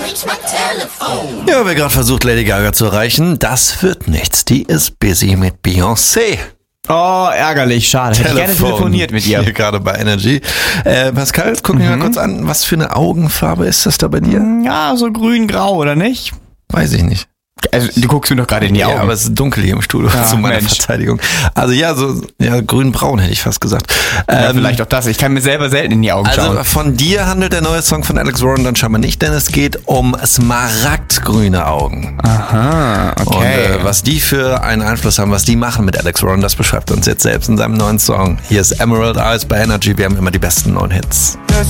Ja, wer gerade versucht, Lady Gaga zu erreichen, das wird nichts. Die ist busy mit Beyoncé. Oh, ärgerlich, schade. Hätte ich gerne telefoniert mit ihr. Hier gerade bei Energy. Pascal, guck mir mal kurz an, was für eine Augenfarbe ist das da bei dir? Ja, so grün-grau, oder nicht? Weiß ich nicht. Also, du guckst mir doch gerade in die Augen. Ja, aber es ist dunkel hier im Studio, zu meiner Verteidigung. Also grün-braun hätte ich fast gesagt. Ja, vielleicht auch das. Ich kann mir selber selten in die Augen schauen. Also von dir handelt der neue Song von Alex Warren dann scheinbar nicht, denn es geht um smaragdgrüne Augen. Aha, okay. Und was die für einen Einfluss haben, was die machen mit Alex Warren, das beschreibt uns jetzt selbst in seinem neuen Song. Hier ist Emerald Eyes bei Energy. Wir haben immer die besten neuen Hits.